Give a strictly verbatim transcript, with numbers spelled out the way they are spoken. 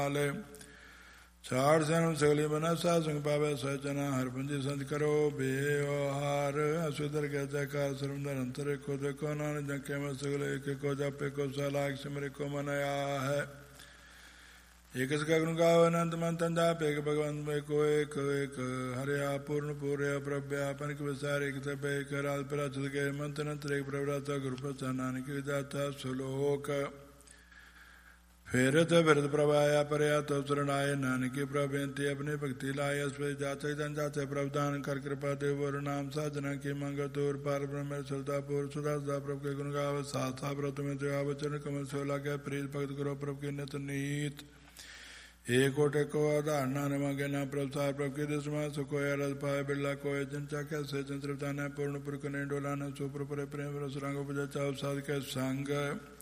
ਛਾੜ ਸੈਨ ਸਗਲੀ ਮਨਸਾ ਸੰਗ ਪਾਵੇ ਸਚਨਾ ਹਰ ਪੰਜੀ ਸੰਤ ਕਰੋ ਬੇਹਾਰ ਅਸੁਦਰ ਕੇ ਜੈਕਾਰ ਸਰਵੰਦਰ ਅੰਤਰੇ ਕੋ ਦੇਖੋ ਨਾਨਕ ਜੰਕੇ ਮੈਂ ਸਗਲੇ ਇੱਕ ਕੋ ਜਾਪੇ ਕੋ ਸਲਾਕ ਸਿਮਰੇ ਕੋ ਮਨਿਆ ਹੈ एक गगन गाव अनंत मंथन जाप एक भगवंत में को एक एक हरिया पूर्ण पूर्य प्रभ्या पनिक विसार एक तप एक राज पराचल के मंथन अंतर एक प्रवृत्ता गुरु प्रचार नानक जाता सुलोक फेरत फिरत प्रभाया परया तो शरणाय नानक की प्रभेंति अपनी भक्ति लाय स्वे जाते जन जाते प्रवदान कर कृपा देव और नाम साधना की मंग दूर पार ब्रह्म सुरतापुर सुदासदा प्रभु के गुण गाव साथा व्रत में देवावचन कमल सोला के प्रीत भक्त करो प्रभु के नित नीत एक कोटे को आधार नान मांगे ना प्रसार प्रभु की दसमा सुखो रस पाए बिल्ला को जन चाके से चंद्रता ने पूर्ण पुरख ने डोला न सुपर प्रेम रस रंग उपजा चाव साध के संग